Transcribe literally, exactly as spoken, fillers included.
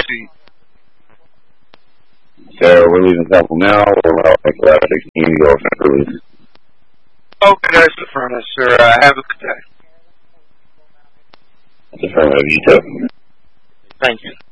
to you. So we're leaving Temple now, or we'll make the last sixteen to go Central Release. Okay, that's the front, sir. Uh, have a good day. That's affirmative, you too. Thank you.